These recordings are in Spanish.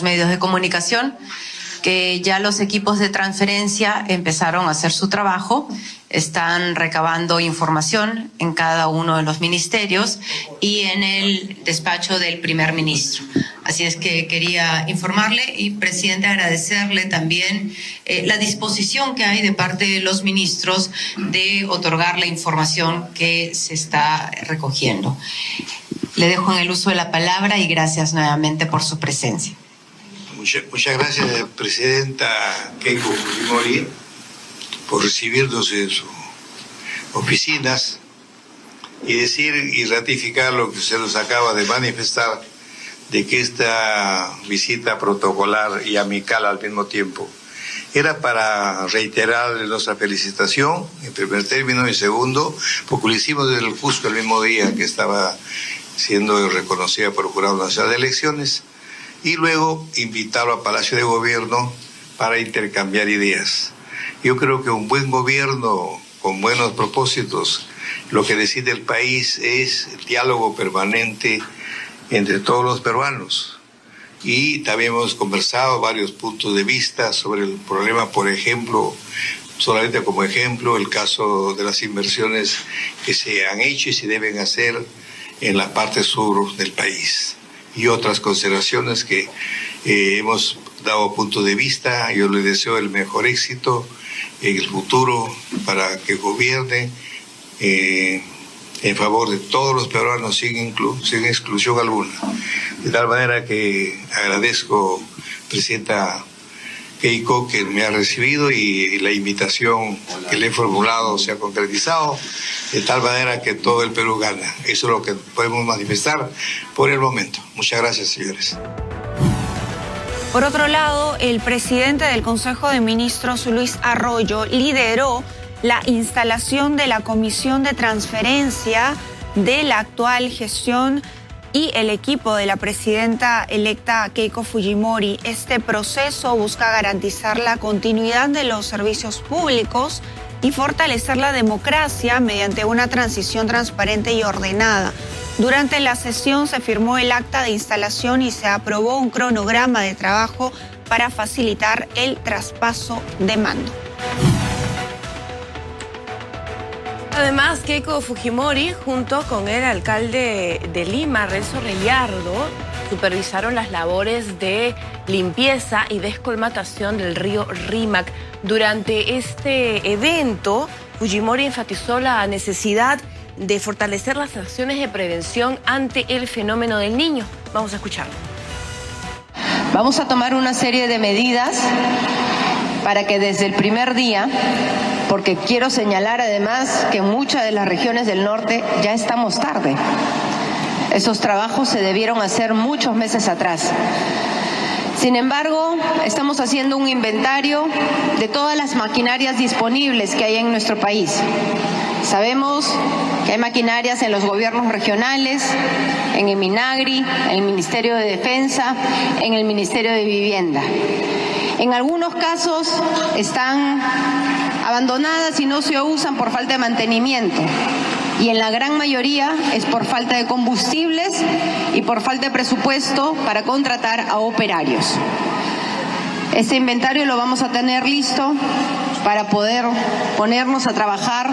medios de comunicación que ya los equipos de transferencia empezaron a hacer su trabajo, están recabando información en cada uno de los ministerios y en el despacho del primer ministro. Así es que quería informarle y, presidente, agradecerle también la disposición que hay de parte de los ministros de otorgar la información que se está recogiendo. Le dejo en el uso de la palabra y gracias nuevamente por su presencia. Muchas gracias, presidenta Keiko Fujimori, por recibirnos en sus oficinas y decir y ratificar lo que se nos acaba de manifestar, de que esta visita protocolar y amical al mismo tiempo era para reiterarle nuestra felicitación, en primer término, y segundo, porque lo hicimos desde justo el mismo día que estaba siendo reconocida por el Jurado Nacional de Elecciones, y luego invitarlo a Palacio de Gobierno para intercambiar ideas. Yo creo que un buen gobierno con buenos propósitos, lo que decide el país es el diálogo permanente entre todos los peruanos. Y también hemos conversado varios puntos de vista sobre el problema, por ejemplo, solamente como ejemplo, el caso de las inversiones que se han hecho y se deben hacer en la parte sur del país. Y otras consideraciones que hemos dado punto de vista. Yo le deseo el mejor éxito en el futuro para que gobierne en favor de todos los peruanos sin exclusión alguna. De tal manera que agradezco, presidenta Keiko, que me ha recibido y la invitación que le he formulado se ha concretizado, de tal manera que todo el Perú gana. Eso es lo que podemos manifestar por el momento. Muchas gracias, señores. Por otro lado, el presidente del Consejo de Ministros, Luis Arroyo, lideró la instalación de la Comisión de Transferencia de la actual gestión y el equipo de la presidenta electa Keiko Fujimori. Este proceso busca garantizar la continuidad de los servicios públicos y fortalecer la democracia mediante una transición transparente y ordenada. Durante la sesión se firmó el acta de instalación y se aprobó un cronograma de trabajo para facilitar el traspaso de mando. Además, Keiko Fujimori, junto con el alcalde de Lima, Renzo Reyardo, supervisaron las labores de limpieza y descolmatación del río Rímac. Durante este evento, Fujimori enfatizó la necesidad de fortalecer las acciones de prevención ante el fenómeno del Niño. Vamos a escucharlo. Vamos a tomar una serie de medidas para que desde el primer día, porque quiero señalar además que en muchas de las regiones del norte ya estamos tarde. Esos trabajos se debieron hacer muchos meses atrás. Sin embargo, estamos haciendo un inventario de todas las maquinarias disponibles que hay en nuestro país. Sabemos que hay maquinarias en los gobiernos regionales, en el MINAGRI, en el Ministerio de Defensa, en el Ministerio de Vivienda. En algunos casos están abandonadas y no se usan por falta de mantenimiento. Y en la gran mayoría es por falta de combustibles y por falta de presupuesto para contratar a operarios. Este inventario lo vamos a tener listo para poder ponernos a trabajar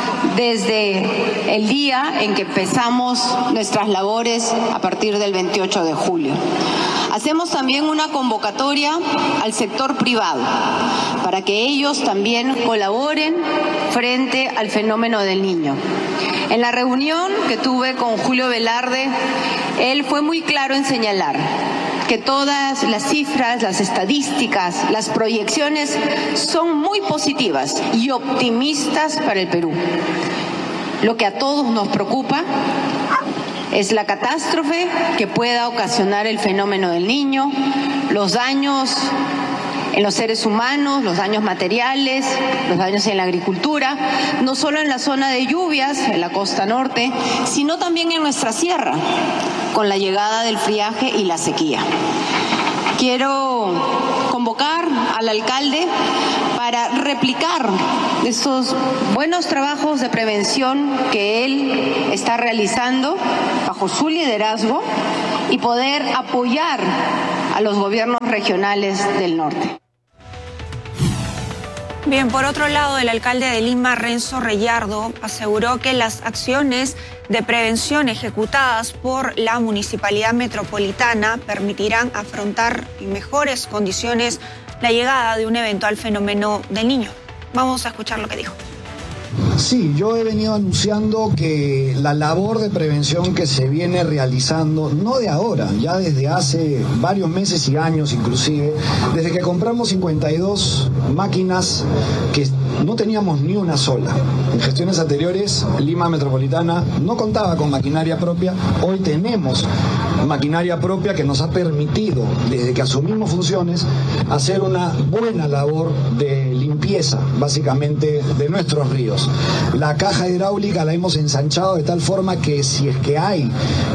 desde el día en que empezamos nuestras labores a partir del 28 de julio. Hacemos también una convocatoria al sector privado para que ellos también colaboren frente al fenómeno del Niño. En la reunión que tuve con Julio Velarde, él fue muy claro en señalar que todas las cifras, las estadísticas, las proyecciones son muy positivas y optimistas para el Perú. Lo que a todos nos preocupa es la catástrofe que pueda ocasionar el fenómeno del Niño, los daños en los seres humanos, los daños materiales, los daños en la agricultura, no solo en la zona de lluvias, en la costa norte, sino también en nuestra sierra, con la llegada del friaje y la sequía. Quiero convocar al alcalde para replicar estos buenos trabajos de prevención que él está realizando bajo su liderazgo y poder apoyar a los gobiernos regionales del norte. Bien, por otro lado, el alcalde de Lima, Renzo Reyardo, aseguró que las acciones de prevención ejecutadas por la Municipalidad Metropolitana permitirán afrontar en mejores condiciones la llegada de un eventual fenómeno del Niño. Vamos a escuchar lo que dijo. Sí, yo he venido anunciando que la labor de prevención que se viene realizando, no de ahora, ya desde hace varios meses y años inclusive, desde que compramos 52 máquinas que no teníamos ni una sola. En gestiones anteriores, Lima Metropolitana no contaba con maquinaria propia, hoy tenemos maquinaria propia que nos ha permitido, desde que asumimos funciones, hacer una buena labor de limpieza, básicamente, de nuestros ríos. La caja hidráulica la hemos ensanchado de tal forma que si es que hay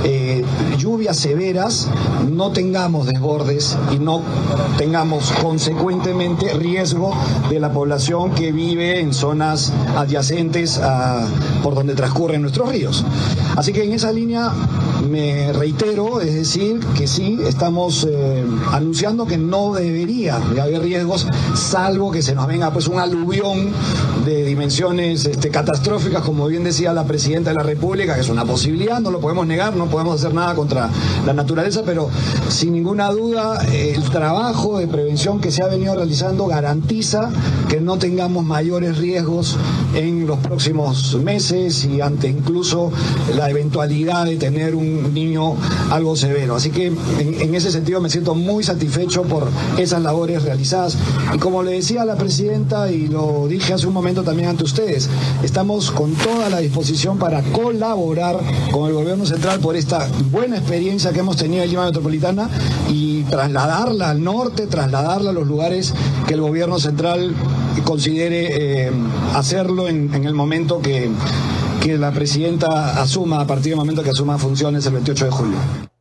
lluvias severas, no tengamos desbordes y no tengamos consecuentemente riesgo de la población que vive en zonas adyacentes por donde transcurren nuestros ríos. Así que en esa línea me reitero, es decir, que sí, estamos anunciando que no debería de haber riesgos, salvo que se nos venga pues un aluvión de dimensiones catastróficas, como bien decía la Presidenta de la República, que es una posibilidad, no lo podemos negar, no podemos hacer nada contra la naturaleza, pero sin ninguna duda el trabajo de prevención que se ha venido realizando garantiza que no tengamos mayores riesgos en los próximos meses y ante incluso la eventualidad de tener un niño algo severo. Así que en ese sentido me siento muy satisfecho por esas labores realizadas. Y como le decía a la Presidenta, y lo dije hace un momento también ante ustedes, estamos con toda la disposición para colaborar con el gobierno central por esta buena experiencia que hemos tenido en Lima Metropolitana y trasladarla al norte, trasladarla a los lugares que el gobierno central considere hacerlo en el momento que la Presidenta asuma, a partir del momento que asuma funciones el 28 de julio.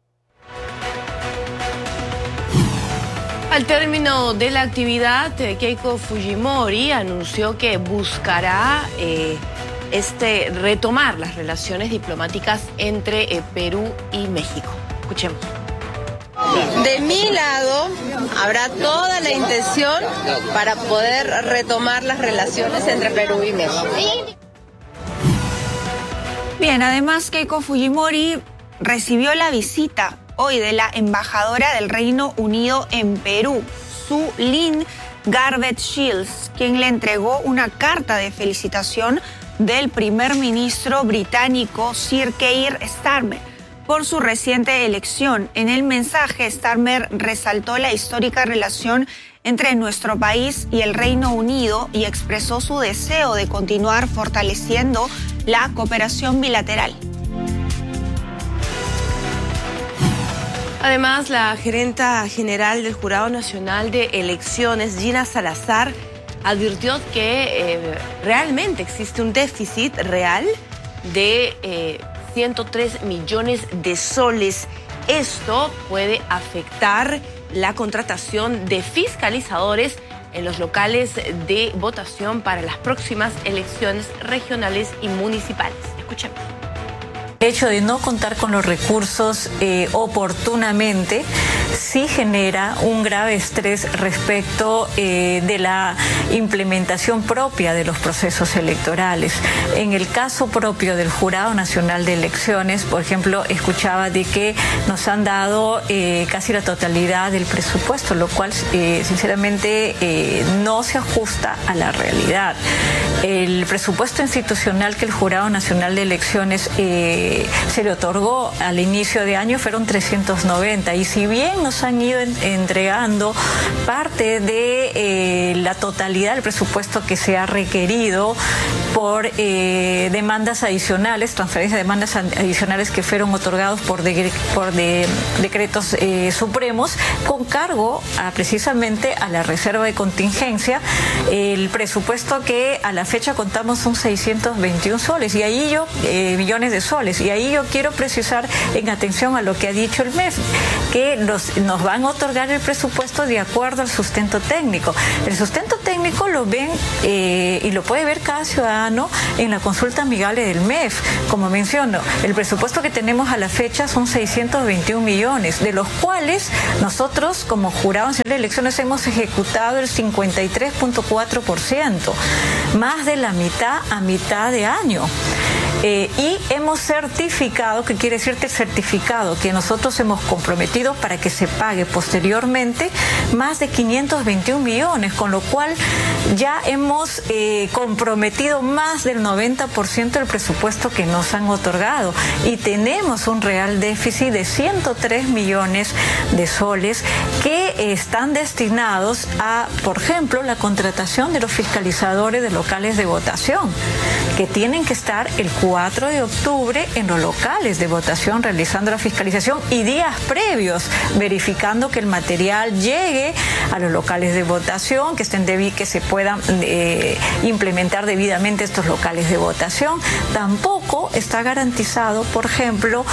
Al término de la actividad, Keiko Fujimori anunció que buscará retomar las relaciones diplomáticas entre Perú y México. Escuchemos. De mi lado, habrá toda la intención para poder retomar las relaciones entre Perú y México. Bien, además Keiko Fujimori recibió la visita hoy de la embajadora del Reino Unido en Perú, Sue Lynn Garbutt-Shields, quien le entregó una carta de felicitación del primer ministro británico Sir Keir Starmer por su reciente elección. En el mensaje, Starmer resaltó la histórica relación entre nuestro país y el Reino Unido y expresó su deseo de continuar fortaleciendo la cooperación bilateral. Además, la gerenta general del Jurado Nacional de Elecciones, Gina Salazar, advirtió que realmente existe un déficit real de 103 millones de soles. Esto puede afectar la contratación de fiscalizadores en los locales de votación para las próximas elecciones regionales y municipales. Escuchemos. El hecho de no contar con los recursos oportunamente sí genera un grave estrés respecto de la implementación propia de los procesos electorales. En el caso propio del Jurado Nacional de Elecciones, por ejemplo, escuchaba de que nos han dado casi la totalidad del presupuesto, lo cual sinceramente no se ajusta a la realidad. El presupuesto institucional que el Jurado Nacional de Elecciones se le otorgó al inicio de año fueron 390, y si bien nos han ido entregando parte de la totalidad del presupuesto que se ha requerido por demandas adicionales, transferencias de demandas adicionales que fueron otorgados por decretos supremos, con cargo precisamente a la reserva de contingencia, el presupuesto que a la fecha contamos son 621 soles, y ahí millones de soles, y ahí yo quiero precisar en atención a lo que ha dicho el MEF. que nos van a otorgar el presupuesto de acuerdo al sustento técnico. El sustento técnico lo ven y lo puede ver cada ciudadano en la consulta amigable del MEF. Como menciono, el presupuesto que tenemos a la fecha son 621 millones, de los cuales nosotros como jurado en de elecciones hemos ejecutado el 53.4%, más de la mitad a mitad de año. Y hemos certificado, ¿qué quiere decir? Que el certificado que nosotros hemos comprometido para que se pague posteriormente más de 521 millones, con lo cual ya hemos comprometido más del 90% del presupuesto que nos han otorgado y tenemos un real déficit de 103 millones de soles que están destinados a, por ejemplo, la contratación de los fiscalizadores de locales de votación, que tienen que estar el 4 de octubre en los locales de votación realizando la fiscalización y días previos verificando que el material llegue a los locales de votación, que se puedan implementar debidamente estos locales de votación. Tampoco está garantizado, por ejemplo,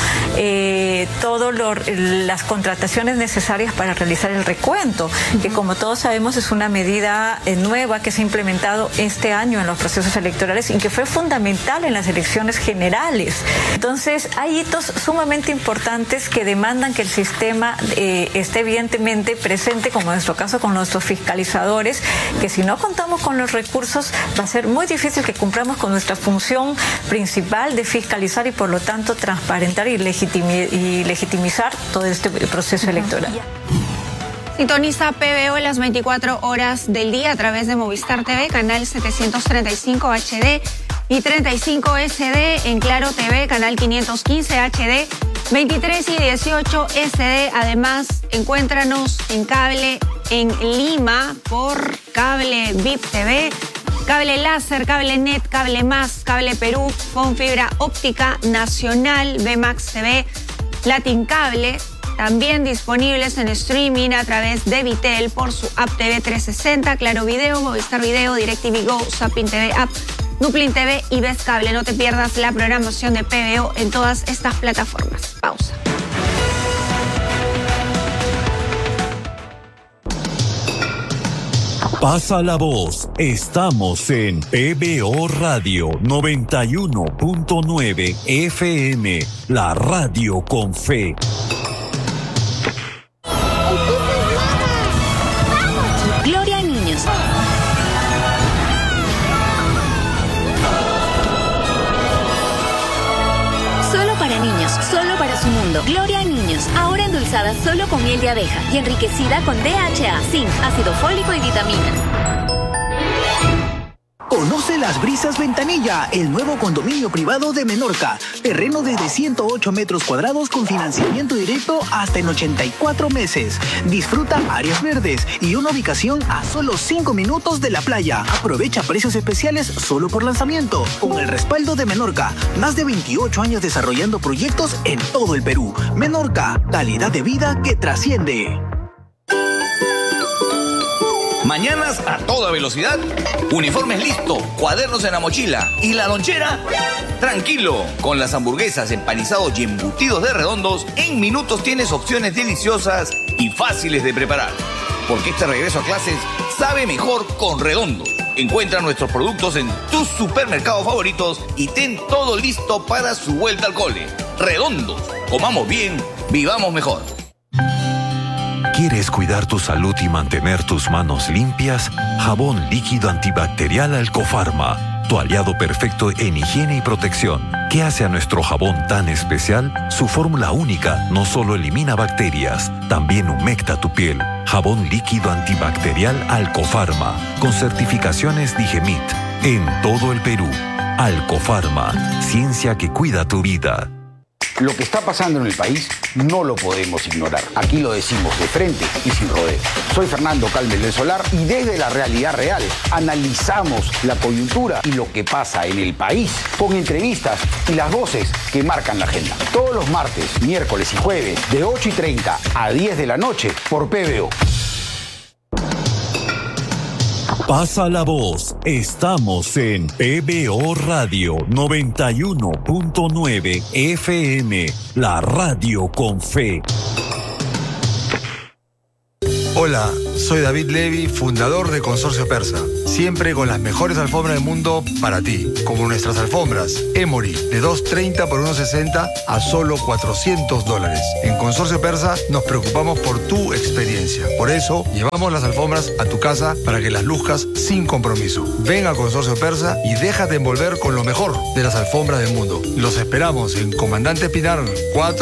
todas las contrataciones necesarias para realizar el recuento, que como todos sabemos es una medida nueva que se ha implementado este año en los procesos electorales y que fue fundamental en las elecciones generales. Entonces, hay hitos sumamente importantes que demandan que el sistema esté evidentemente presente, como en nuestro caso con nuestros fiscalizadores, que si no contamos con los recursos va a ser muy difícil que cumplamos con nuestra función principal de fiscalizar y por lo tanto transparentar y legitimizar todo este proceso electoral. Sintoniza PBO las 24 horas del día a través de Movistar TV, canal 735 HD y 35 SD, en Claro TV, canal 515 HD, 23 y 18 SD. Además, encuéntranos en cable en Lima por Cable VIP TV, Cable Láser, Cable Net, Cable Más, Cable Perú, con fibra óptica nacional, VMAX TV, Latin Cable. También disponibles en streaming a través de Vitel por su app TV 360, Claro Video, Movistar Video, DirecTV Go, Zapping TV App, Nuplin TV y Ves Cable. No te pierdas la programación de PBO en todas estas plataformas. Pausa. Pasa la voz. Estamos en PBO Radio 91.9 FM, la radio con fe. Gloria a niños. Solo para niños, solo para su mundo. Gloria a niños, ahora endulzada solo con miel de abeja y enriquecida con DHA, zinc, ácido fólico y vitaminas. Conoce Las Brisas Ventanilla, el nuevo condominio privado de Menorca. Terreno desde 108 metros cuadrados con financiamiento directo hasta en 84 meses. Disfruta áreas verdes y una ubicación a solo 5 minutos de la playa. Aprovecha precios especiales solo por lanzamiento. Con el respaldo de Menorca, más de 28 años desarrollando proyectos en todo el Perú. Menorca, calidad de vida que trasciende. Mañanas a toda velocidad, uniformes listo, cuadernos en la mochila y la lonchera. Tranquilo, con las hamburguesas, empanizados y embutidos de Redondos, en minutos tienes opciones deliciosas y fáciles de preparar. Porque este regreso a clases sabe mejor con Redondos. Encuentra nuestros productos en tus supermercados favoritos y ten todo listo para su vuelta al cole. Redondos, comamos bien, vivamos mejor. ¿Quieres cuidar tu salud y mantener tus manos limpias? Jabón líquido antibacterial Alcofarma, tu aliado perfecto en higiene y protección. ¿Qué hace a nuestro jabón tan especial? Su fórmula única no solo elimina bacterias, también humecta tu piel. Jabón líquido antibacterial Alcofarma, con certificaciones Digemit, en todo el Perú. Alcofarma, ciencia que cuida tu vida. Lo que está pasando en el país no lo podemos ignorar. Aquí lo decimos de frente y sin rodeo. Soy Fernando Calmes del Solar y desde la realidad real analizamos la coyuntura y lo que pasa en el país con entrevistas y las voces que marcan la agenda. Todos los martes, miércoles y jueves de 8:30 a 10 de la noche por PBO. Pasa la voz. Estamos en PBO Radio 91.9 FM, la radio con fe. Hola, soy David Levy, fundador de Consorcio Persa. Siempre con las mejores alfombras del mundo para ti, como nuestras alfombras Emory de 2.30 por 1.60 a solo $400. En Consorcio Persa nos preocupamos por tu experiencia. Por eso llevamos las alfombras a tu casa para que las luzcas sin compromiso. Ven a Consorcio Persa y déjate envolver con lo mejor de las alfombras del mundo. Los esperamos en Comandante Pinar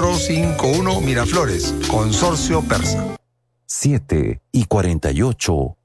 451 Miraflores. Consorcio Persa. 7:48.